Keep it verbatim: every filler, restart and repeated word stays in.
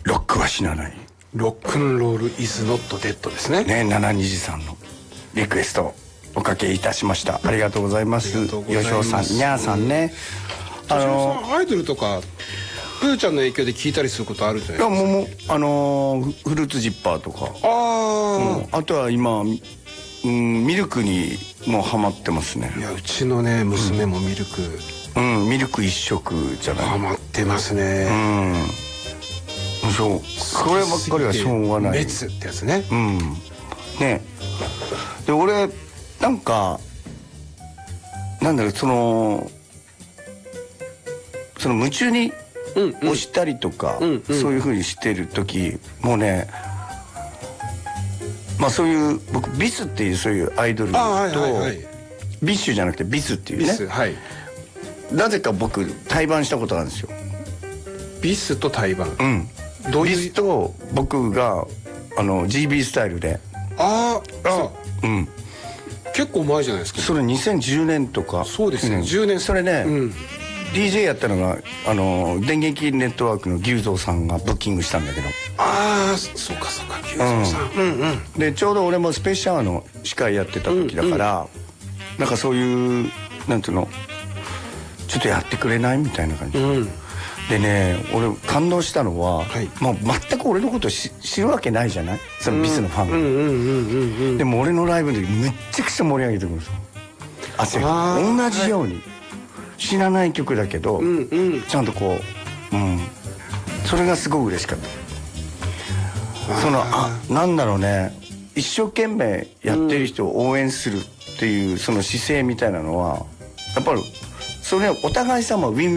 ロックは死なない。 ロックンロールイズノットデッドですね。 ね、ななにじさんのリクエストおかけいたしました。ありがとうございます。吉尾さん、にゃーさんね。 あのアイドルとかプーちゃんの影響で聞いたりすることあるじゃないですか。 いやもうあのー、フルーツジッパーとか、あ、うん、あとは今、うん、ミルクにもうハマってますね。 いやうちのね娘もミルク、 うん、うん、ミルク一色じゃない。 ハマってますね。 うん、そう、こればっかりはしょうがない。 メツってやつね。 うん、ね。で俺なんかなんだろう、そのその夢中に押したりとか、うんうん、そういうふうにしてる時もうね、まあそういう僕ビスっていうそういうアイドルと、はいはいはい、ビッシュじゃなくてビスっていうね、はい、なぜか僕対バンしたことあるんですよ。 ビスと対バン、 うん、どういうビスと僕があの ジービー スタイルで、ああ、うん、 結構前じゃないですか、ね、 それにせんじゅうねんとか。 そうですね、じゅうねん。 それね、うん、ディージェー やったのがあの電撃ネットワークの牛蔵さんがブッキングしたんだけど。 ああ、そうかそうか、牛蔵さん、うんうんうん、 でちょうど俺もスペースシャワーの司会やってた時だから、うんうん、なんかそういうなんていうの、ちょっとやってくれないみたいな感じ、うん、でね、俺感動したのは、はい、もう全く俺のこと知るわけないじゃない、そのビスのファンが。でも俺のライブでめっちゃくちゃ盛り上げてくるんですよ。あ、同じように、はい、知らない曲だけど、うんうん、ちゃんとこう、うん、それがすごく嬉しかった。そのあなんだろうね、一生懸命やってる人を応援するっていうその姿勢みたいなのはやっぱりそれお互い様ウィンウィン